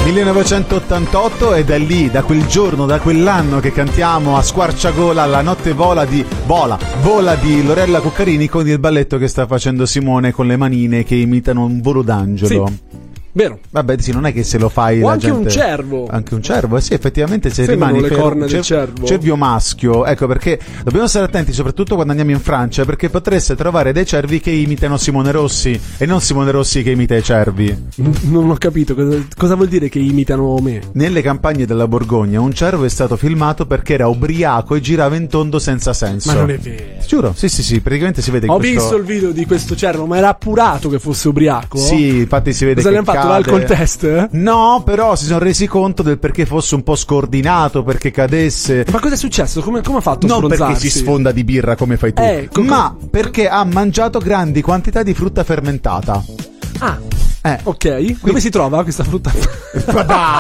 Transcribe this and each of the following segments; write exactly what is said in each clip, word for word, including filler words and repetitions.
millenovecentottantotto, ed è lì, da quel giorno, da quell'anno che cantiamo a squarciagola La notte vola di vola, vola di Lorella Cuccarini, con il balletto che sta facendo Simone con le manine che imitano un volo d'angelo. Sì. Vero. Vabbè, sì, non è che se lo fai o la anche gente... un cervo. Anche un cervo, eh sì, effettivamente se sembrano rimani le fermo, corna del cervo. cervio maschio, ecco perché dobbiamo stare attenti soprattutto quando andiamo in Francia, perché potreste trovare dei cervi che imitano Simone Rossi e non Simone Rossi che imita i cervi. Non ho capito cosa, cosa vuol dire che imitano me. Nelle campagne della Borgogna un cervo è stato filmato perché era ubriaco e girava in tondo senza senso. Ma non è vero. Giuro, sì sì sì, praticamente si vede. Ho questo... visto il video di questo cervo, ma era appurato che fosse ubriaco? Sì, infatti si vede. Cosa che gli hanno fatto, cade... l'alcol test? No, però si sono resi conto del perché fosse un po' scordinato, perché cadesse. Ma cosa è successo? Come, come ha fatto a non sfronzarsi? Perché si sfonda di birra come fai tu, eh, co- ma perché ha mangiato grandi quantità di frutta fermentata. Ah, Eh. ok. Quindi... Dove si trova questa frutta? Ma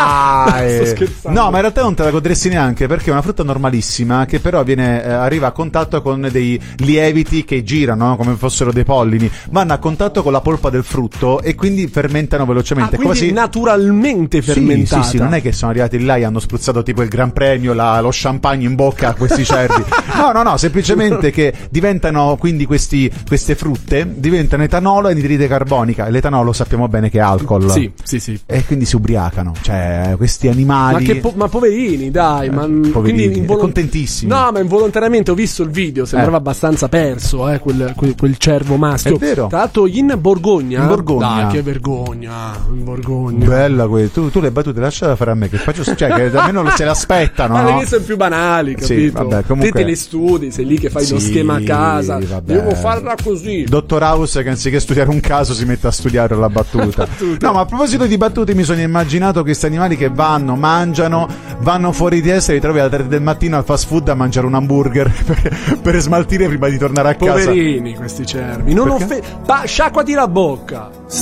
dai! Sto scherzando. No, ma in realtà non te la godresti neanche, perché è una frutta normalissima che però viene, eh, arriva a contatto con dei lieviti che girano, no? Come fossero dei pollini, vanno a contatto con la polpa del frutto e quindi fermentano velocemente. Ah, quindi quasi... naturalmente fermentata. Sì, sì, sì, non è che sono arrivati là e hanno spruzzato tipo il Gran Premio, la, lo champagne in bocca a questi cervi. No, no, no, semplicemente che diventano quindi questi, queste frutte diventano etanolo e anidride carbonica. L'etanolo sappiamo bene che è alcol. Sì, sì, sì. E quindi si ubriacano. Cioè, questi animali. Ma che po- ma poverini, dai, eh, ma poverini, quindi involo- contentissimi. No, ma involontariamente ho visto il video, sembrava Eh. abbastanza perso, eh, quel, quel, quel cervo maschio. È vero. Tra l'altro in Borgogna. In Borgogna. Dai, che vergogna, in Borgogna. Bella quella. Tu, tu le battute lasciala fare a me, che faccio, cioè che almeno se l'aspettano. Ma No? le mie sono più banali, capito? Sì, vabbè, comunque... Te te le studi, sei lì che fai lo Sì, schema a casa. vabbè. Devo farla così. Dottor House che anziché studiare un caso si mette a studiare la battuta. No, ma a proposito di battute, mi sono immaginato questi animali che vanno, mangiano, vanno fuori di essa e li trovi alle tre del mattino al fast food a mangiare un hamburger per, per smaltire prima di tornare a casa. Poverini questi cervi. Non Perché? offe- pa- sciacquati la bocca.